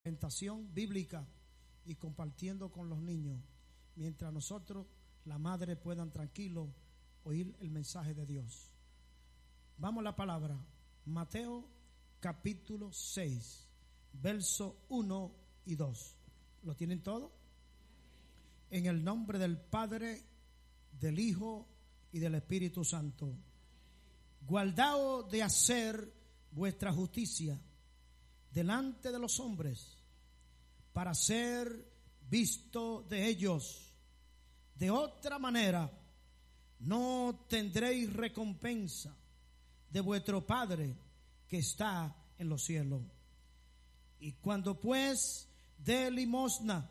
orientación bíblica y compartiendo con los niños, mientras nosotros, la madre, puedan tranquilos oír el mensaje de Dios. Vamos a la palabra. Mateo capítulo 6, versos 1 y 2. ¿Lo tienen todo? En el nombre del Padre, del Hijo y del Espíritu Santo. Guardaos de hacer vuestra justicia delante de los hombres, para ser visto de ellos. De otra manera, no tendréis recompensa de vuestro Padre que está en los cielos. Y cuando pues dé limosna,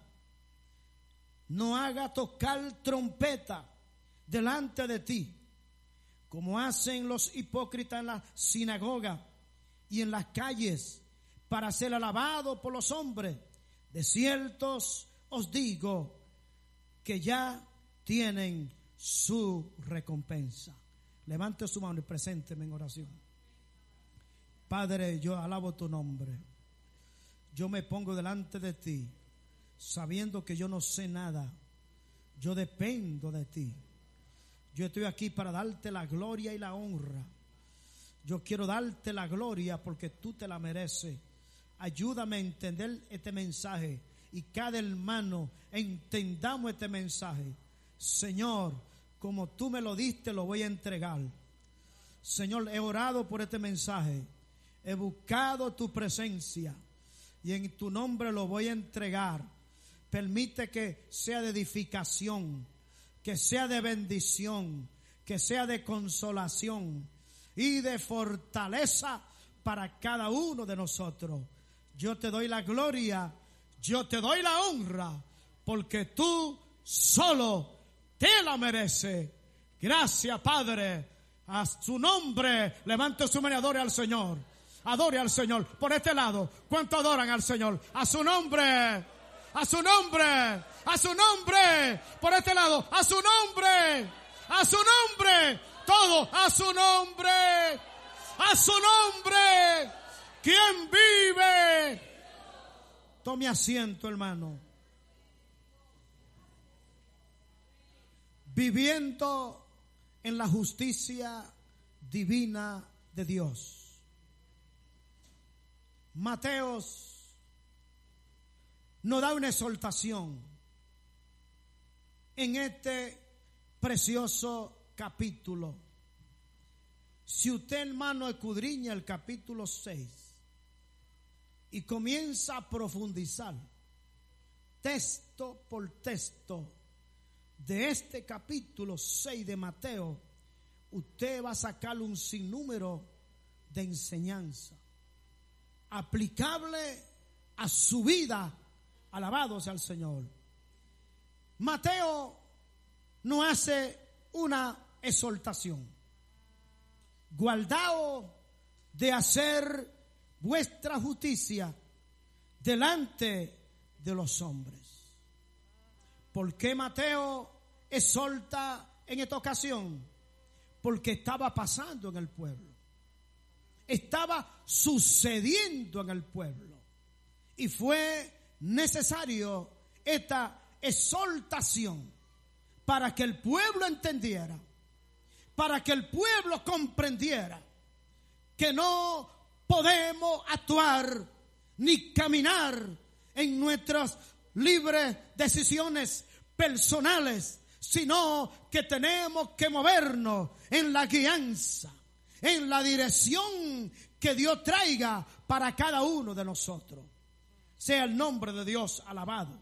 no haga tocar trompeta delante de ti, como hacen los hipócritas en la sinagoga y en las calles, para ser alabado por los hombres. De cierto os digo que ya tienen su recompensa. Levante su mano y presénteme en oración. Padre, yo alabo tu nombre. Yo me pongo delante de ti, sabiendo que yo no sé nada. Yo dependo de ti. Yo estoy aquí para darte la gloria y la honra. Yo quiero darte la gloria porque tú te la mereces. Ayúdame a entender este mensaje y cada hermano entendamos este mensaje. Señor, como tú me lo diste, lo voy a entregar. Señor, he orado por este mensaje. He buscado tu presencia y en tu nombre lo voy a entregar. Permite que sea de edificación, que sea de bendición, que sea de consolación y de fortaleza para cada uno de nosotros. Yo te doy la gloria, yo te doy la honra, porque tú solo te la mereces. Gracias, Padre. A su nombre, levante su mano y adore al Señor. Adore al Señor. Por este lado, ¿cuánto adoran al Señor? A su nombre, a su nombre, a su nombre. Por este lado, a su nombre, a su nombre. Todo a su nombre, a su nombre. ¿Quién vive? Tome asiento, hermano. Viviendo en la justicia divina de Dios. Mateo nos da una exhortación en este precioso capítulo. Si usted, hermano, escudriña el capítulo 6 y comienza a profundizar texto por texto de este capítulo 6 de Mateo, usted va a sacar un sinnúmero de enseñanza aplicable a su vida. Alabado sea el Señor. Mateo nos hace una exhortación. Guardaos de hacer vuestra justicia delante de los hombres. ¿Por qué Mateo exhorta en esta ocasión? Porque estaba pasando en el pueblo. Estaba sucediendo en el pueblo. Y fue necesario esta exhortación para que el pueblo entendiera, para que el pueblo comprendiera que no podemos actuar ni caminar en nuestras libres decisiones personales, sino que tenemos que movernos en la guianza, en la dirección que Dios traiga para cada uno de nosotros. Sea el nombre de Dios alabado.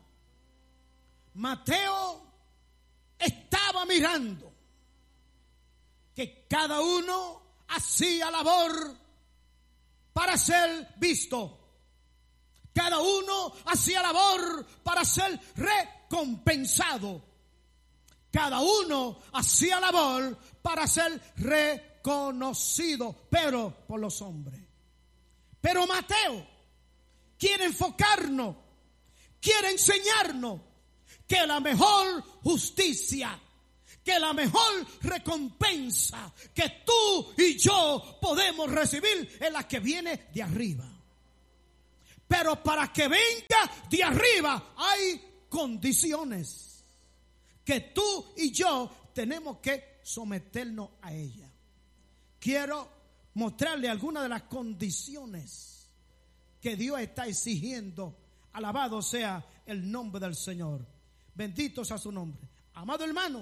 Mateo estaba mirando que cada uno hacía labor para ser visto. Cada uno hacía labor para ser recompensado. Cada uno hacía labor para ser reconocido, pero por los hombres. Pero Mateo quiere enfocarnos, quiere enseñarnos que la mejor justicia, que la mejor recompensa que tú y yo podemos recibir es la que viene de arriba. Pero para que venga de arriba hay condiciones que tú y yo tenemos que someternos a ella. Quiero mostrarle algunas de las condiciones que Dios está exigiendo. Alabado sea el nombre del Señor. Bendito sea su nombre. Amado hermano,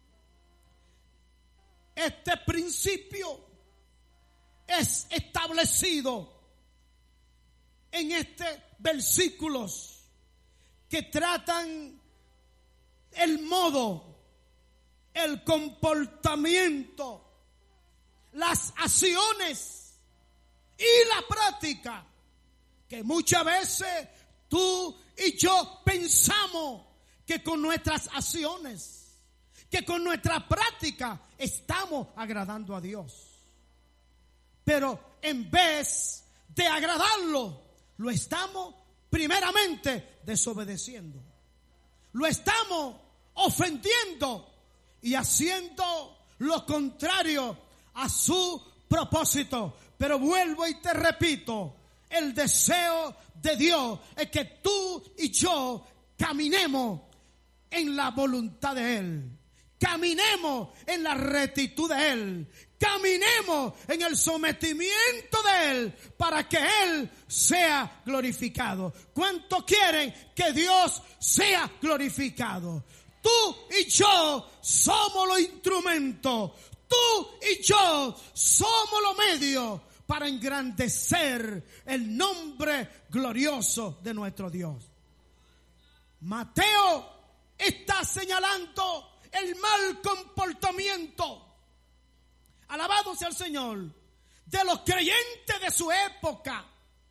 este principio es establecido en estos versículos que tratan el modo, el comportamiento, las acciones y la práctica que muchas veces tú y yo pensamos que con nuestras acciones, que con nuestra práctica estamos agradando a Dios. Pero en vez de agradarlo, lo estamos primeramente desobedeciendo. Lo estamos ofendiendo y haciendo lo contrario a su propósito. Pero vuelvo y te repito, el deseo de Dios es que tú y yo caminemos en la voluntad de Él. Caminemos en la rectitud de Él. Caminemos en el sometimiento de Él para que Él sea glorificado. ¿Cuánto quieren que Dios sea glorificado? Tú y yo somos los instrumentos. Tú y yo somos los medios para engrandecer el nombre glorioso de nuestro Dios. Mateo está señalando el mal comportamiento, alabado sea el Señor, de los creyentes de su época.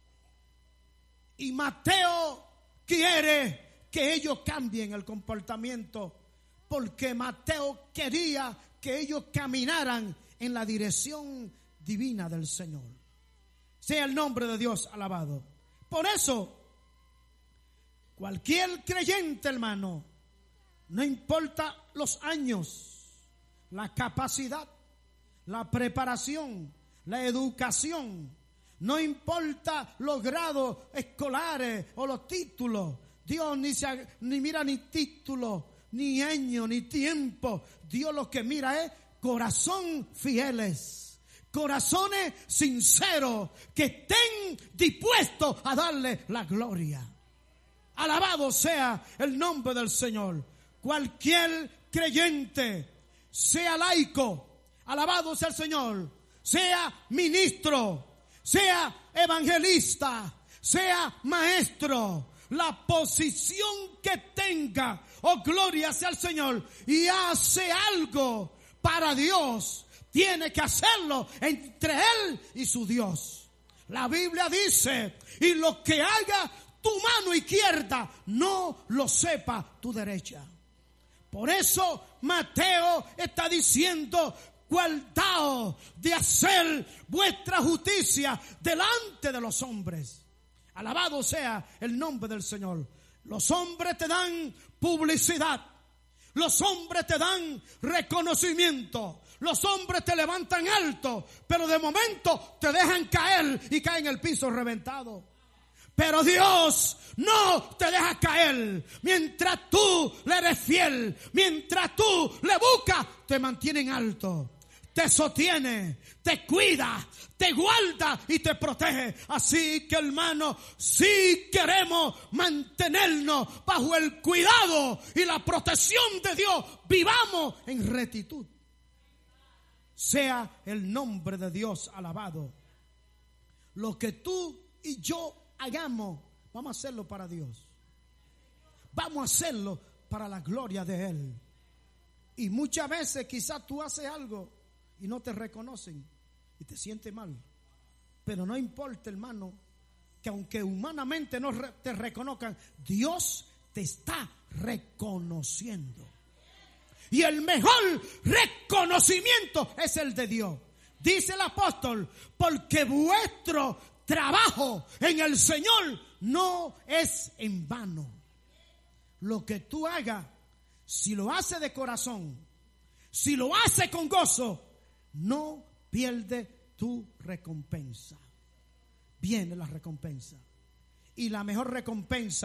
Y Mateo quiere que ellos cambien el comportamiento, porque Mateo quería que ellos caminaran en la dirección divina del Señor. Sea el nombre de Dios alabado. Por eso, cualquier creyente, hermano, no importa los años, la capacidad, la preparación, la educación, no importa los grados escolares o los títulos. Dios ni mira ni título, ni año, ni tiempo. Dios lo que mira es corazón fieles, corazones sinceros que estén dispuestos a darle la gloria. Alabado sea el nombre del Señor. Cualquier creyente, sea laico, alabado sea el Señor, sea ministro, sea evangelista, sea maestro, la posición que tenga, oh gloria sea el Señor, y hace algo para Dios, tiene que hacerlo entre Él y su Dios. La Biblia dice, y lo que haga tu mano izquierda, no lo sepa tu derecha. Por eso Mateo está diciendo, guardaos de hacer vuestra justicia delante de los hombres. Alabado sea el nombre del Señor. Los hombres te dan publicidad. Los hombres te dan reconocimiento. Los hombres te levantan alto, pero de momento te dejan caer y caen en el piso reventado. Pero Dios no te deja caer. Mientras tú le eres fiel, mientras tú le buscas, te mantiene en alto. Te sostiene, te cuida, te guarda y te protege. Así que, hermano, si queremos mantenernos bajo el cuidado y la protección de Dios, vivamos en rectitud. Sea el nombre de Dios alabado. Lo que tú y yo hagamos, vamos a hacerlo para Dios. Vamos a hacerlo para la gloria de Él. Y muchas veces quizás tú haces algo y no te reconocen y te sientes mal. Pero no importa, hermano, que aunque humanamente no te reconozcan, Dios te está reconociendo. Y el mejor reconocimiento es el de Dios. Dice el apóstol, porque vuestro trabajo en el Señor no es en vano. Lo que tú hagas, si lo haces de corazón, si lo haces con gozo, no pierde tu recompensa. Viene la recompensa. y la mejor recompensa